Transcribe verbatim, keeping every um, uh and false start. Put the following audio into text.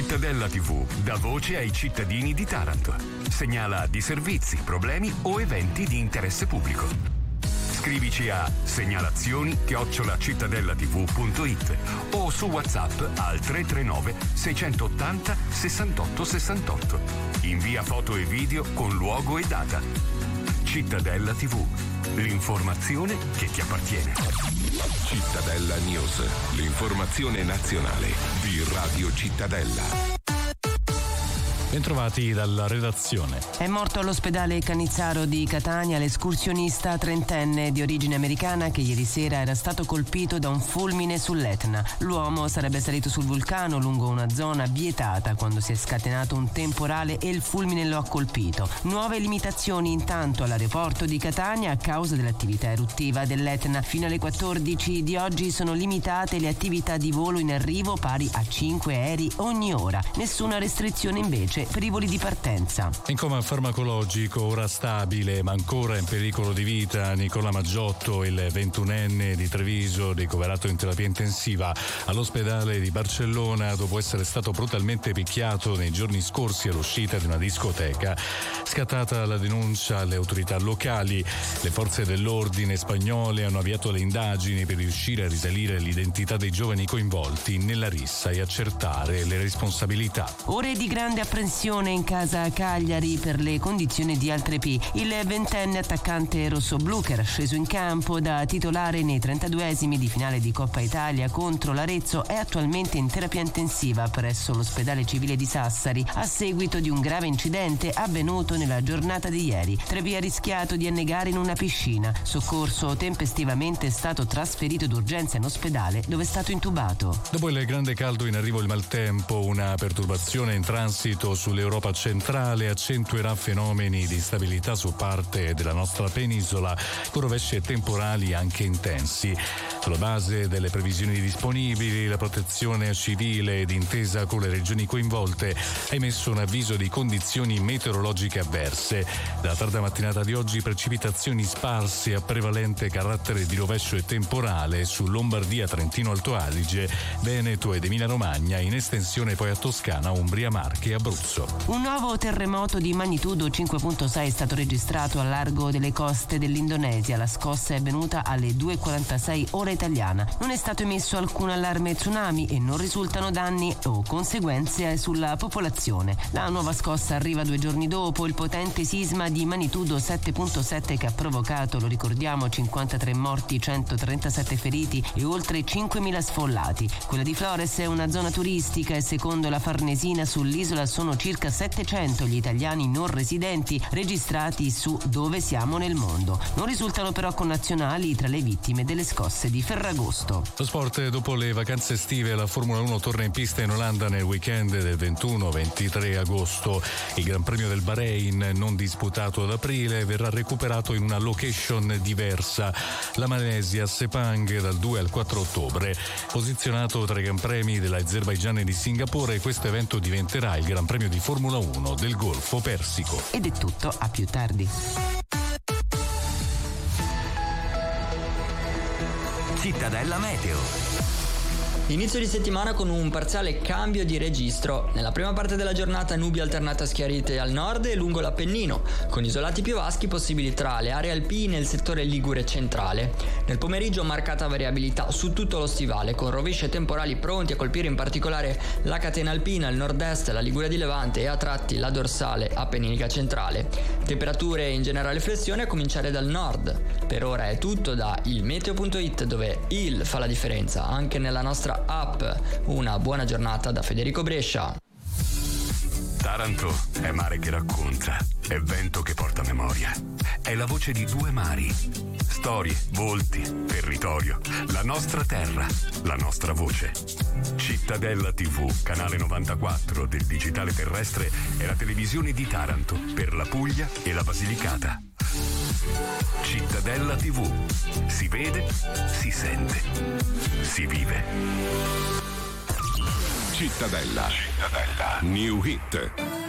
Cittadella tivù dà voce ai cittadini di Taranto. Segnala di servizi, problemi o eventi di interesse pubblico. Scrivici a segnalazioni chiocciola cittadellativù punto it o su WhatsApp al tre tre nove sei otto zero sessantotto sessantotto. Invia foto e video con luogo e data. Cittadella tivù, l'informazione che ti appartiene. Cittadella News, l'informazione nazionale di Radio Cittadella. Bentrovati dalla redazione. È morto all'ospedale Canizzaro di Catania l'escursionista trentenne di origine americana che ieri sera era stato colpito da un fulmine sull'Etna. L'uomo sarebbe salito sul vulcano lungo una zona vietata quando si è scatenato un temporale e il fulmine lo ha colpito. Nuove limitazioni intanto all'aeroporto di Catania a causa dell'attività eruttiva dell'Etna. Fino alle quattordici di oggi sono limitate le attività di volo in arrivo pari a cinque aerei ogni ora. Nessuna restrizione invece per i voli di partenza. In coma farmacologico, ora stabile ma ancora in pericolo di vita, Nicola Maggiotto, il ventunenne di Treviso, ricoverato in terapia intensiva all'ospedale di Barcellona dopo essere stato brutalmente picchiato nei giorni scorsi all'uscita di una discoteca. Scattata la denuncia alle autorità locali, le forze dell'ordine spagnole hanno avviato le indagini per riuscire a risalire l'identità dei giovani coinvolti nella rissa e accertare le responsabilità. Ore di grande apprensione in casa a Cagliari per le condizioni di Altre P. Il ventenne attaccante rossoblu che era sceso in campo da titolare nei trentaduesimi di finale di Coppa Italia contro l'Arezzo è attualmente in terapia intensiva presso l'ospedale civile di Sassari a seguito di un grave incidente avvenuto nella giornata di ieri. Trevi ha rischiato di annegare in una piscina. Soccorso tempestivamente è stato trasferito d'urgenza in ospedale dove è stato intubato. Dopo il grande caldo in arrivo il maltempo, una perturbazione in transito sull'Europa centrale accentuerà fenomeni di instabilità su parte della nostra penisola con rovesci temporali anche intensi. Sulla base delle previsioni disponibili, la Protezione Civile, d'intesa con le regioni coinvolte, ha emesso un avviso di condizioni meteorologiche avverse. Dalla tarda mattinata di oggi precipitazioni sparse a prevalente carattere di rovescio e temporale su Lombardia, Trentino Alto Adige, Veneto ed Emilia Romagna, in estensione poi a Toscana, Umbria, Marche e Abruzzo. Un nuovo terremoto di magnitudo cinque virgola sei è stato registrato al largo delle coste dell'Indonesia. La scossa è avvenuta alle due e quarantasei ora italiana. Non è stato emesso alcun allarme tsunami e non risultano danni o conseguenze sulla popolazione. La nuova scossa arriva due giorni dopo il potente sisma di magnitudo sette virgola sette che ha provocato, lo ricordiamo, cinquantatré morti, centotrentasette feriti e oltre cinquemila sfollati. Quella di Flores è una zona turistica e secondo la Farnesina sull'isola sono circa settecento gli italiani non residenti registrati su Dove siamo nel mondo. Non risultano però connazionali tra le vittime delle scosse di Ferragosto. Lo sport: dopo le vacanze estive la Formula uno torna in pista in Olanda nel weekend del ventuno ventitré agosto. Il Gran Premio del Bahrain, non disputato ad aprile, verrà recuperato in una location diversa, la Malesia Sepang, dal due al quattro ottobre. Posizionato tra i Gran Premi dell'Azerbaigian e di Singapore, questo evento diventerà il Gran Premio di Formula uno del Golfo Persico. Ed è tutto, a più tardi. Cittadella Meteo. Inizio di settimana con un parziale cambio di registro. Nella prima parte della giornata nubi alternate a schiarite al nord e lungo l'Appennino, con isolati piovaschi possibili tra le aree alpine e il settore ligure centrale. Nel pomeriggio marcata variabilità su tutto lo stivale, con rovesci temporali pronti a colpire in particolare la catena alpina, il nord-est, la Liguria di Levante e a tratti la dorsale appenninica centrale. Temperature in generale flessione a cominciare dal nord. Per ora è tutto da ilmeteo punto it, dove il fa la differenza anche nella nostra app. Una buona giornata da Federico Brescia. Taranto è mare che racconta, è vento che porta memoria, è la voce di due mari, storie, volti, territorio, la nostra terra, la nostra voce. Cittadella tivù, canale novantaquattro del digitale terrestre, è la televisione di Taranto per la Puglia e la Basilicata. Cittadella tivù, si vede, si sente, si vive. Cittadella. Cittadella. New Hit.